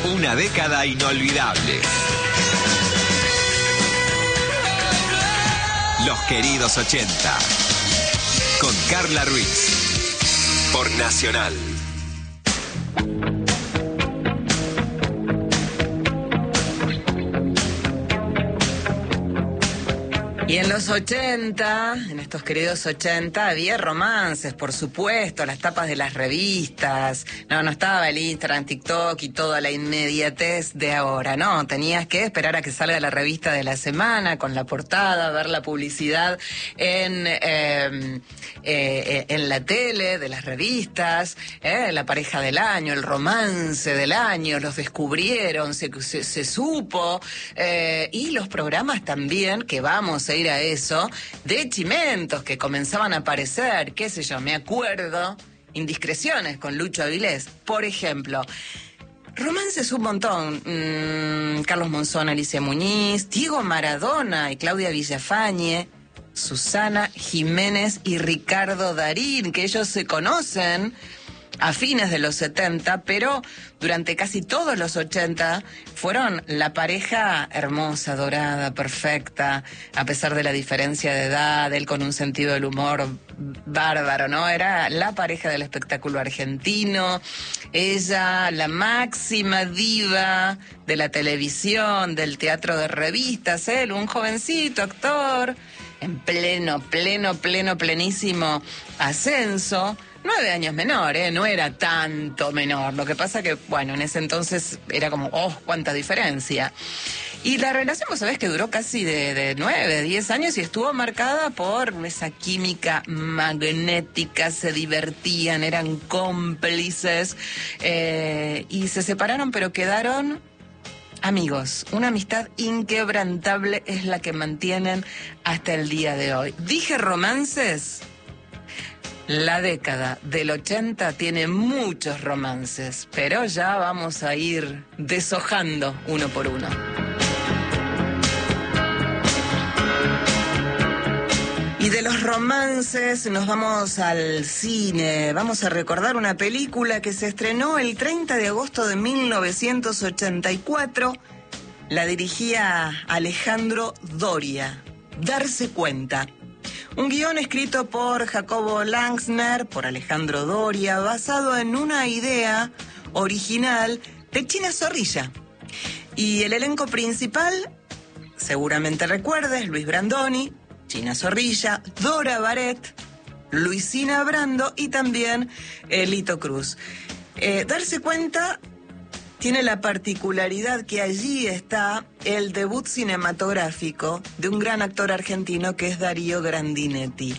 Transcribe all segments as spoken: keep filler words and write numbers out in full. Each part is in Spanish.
Una década inolvidable. Los queridos ochenta. Con Carla Ruiz. Por Nacional. Y en los ochenta, en estos queridos ochenta, había romances, por supuesto, las tapas de las revistas. No, no estaba el Instagram, TikTok y toda la inmediatez de ahora, no. Tenías que esperar a que salga la revista de la semana con la portada, ver la publicidad en, eh, eh, en la tele de las revistas, eh, la pareja del año, el romance del año, los descubrieron, se, se, se supo, eh, y los programas también, que vamos a ir a eso, de chimentos que comenzaban a aparecer, qué sé yo, me acuerdo, Indiscreciones con Lucho Avilés, por ejemplo. Romances un montón, mm, Carlos Monzón, Alicia Muñiz, Diego Maradona y Claudia Villafañe, Susana Jiménez y Ricardo Darín, que ellos se conocen a fines de los setenta, pero durante casi todos los ochenta fueron la pareja hermosa, dorada, perfecta, a pesar de la diferencia de edad, él con un sentido del humor bárbaro, ¿no? Era la pareja del espectáculo argentino, ella la máxima diva de la televisión, del teatro de revistas, él un jovencito actor en pleno, pleno, pleno, plenísimo ascenso. Nueve años menor, ¿eh? No era tanto menor. Lo que pasa que, bueno, en ese entonces era como, oh, cuánta diferencia. Y la relación, vos sabés que duró casi de, de nueve, diez años y estuvo marcada por esa química magnética, se divertían, eran cómplices, eh, y se separaron, pero quedaron amigos. Una amistad inquebrantable es la que mantienen hasta el día de hoy. Dije romances. La década del ochenta tiene muchos romances, pero ya vamos a ir deshojando uno por uno. Y de los romances nos vamos al cine. Vamos a recordar una película que se estrenó el treinta de agosto de mil novecientos ochenta y cuatro. La dirigía Alejandro Doria. Darse cuenta. Un guión escrito por Jacobo Langsner, por Alejandro Doria, basado en una idea original de China Zorrilla. Y el elenco principal, seguramente recuerdes, Luis Brandoni, China Zorrilla, Dora Baret, Luisina Brando y también Lito Cruz. Eh, darse cuenta tiene la particularidad que allí está el debut cinematográfico de un gran actor argentino que es Darío Grandinetti.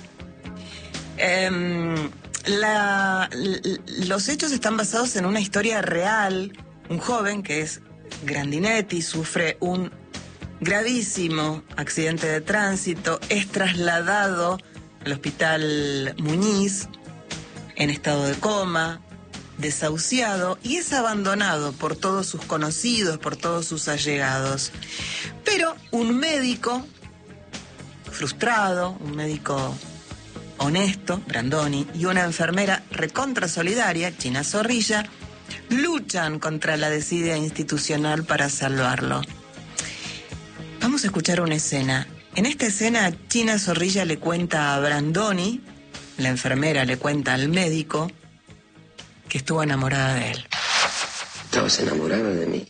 Eh, la, los hechos están basados en una historia real. Un joven que es Grandinetti sufre un gravísimo accidente de tránsito, es trasladado al hospital Muñiz en estado de coma, desahuciado, y es abandonado por todos sus conocidos, por todos sus allegados. Pero un médico frustrado, un médico honesto, Brandoni, y una enfermera recontra solidaria, China Zorrilla, luchan contra la desidia institucional para salvarlo. Vamos a escuchar una escena. En esta escena, China Zorrilla le cuenta a Brandoni, la enfermera le cuenta al médico, que estuvo enamorada de él. ¿Estabas enamorada de mí?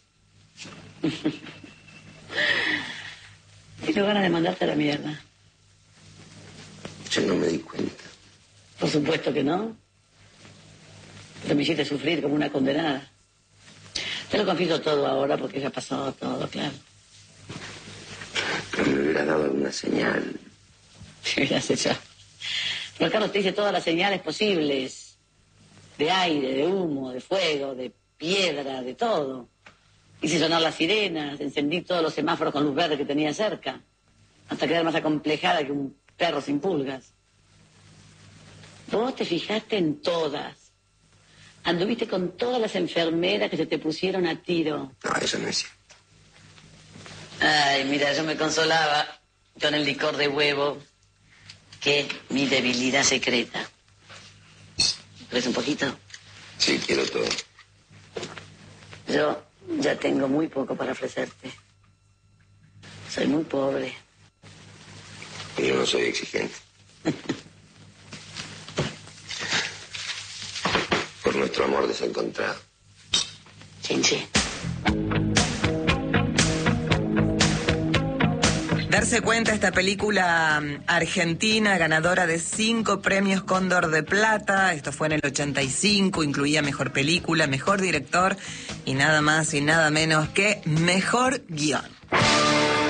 Tengo ganas de mandarte a la mierda. Yo no me di cuenta. Por supuesto que no. Pero me hiciste sufrir como una condenada. Te lo confieso todo ahora porque ya ha pasado todo, claro. Pero me hubiera dado alguna señal. Ya sé ya. Pero Carlos te dice todas las señales posibles. De aire, de humo, de fuego, de piedra, de todo. Hice sonar las sirenas, encendí todos los semáforos con luz verde que tenía cerca, hasta quedar más acomplejada que un perro sin pulgas. Vos te fijaste en todas. Anduviste con todas las enfermeras que se te pusieron a tiro. No, eso no es cierto. Ay, mira, yo me consolaba con el licor de huevo, que es mi debilidad secreta. ¿Quieres un poquito? Sí, quiero todo. Yo Ya tengo muy poco para ofrecerte. Soy muy pobre. Yo no soy exigente. Por nuestro amor desencontrado. Chin, chin. Darse cuenta, esta película argentina, ganadora de cinco premios Cóndor de Plata, esto fue en el ochenta y cinco, incluía mejor película, mejor director y nada más y nada menos que mejor guión.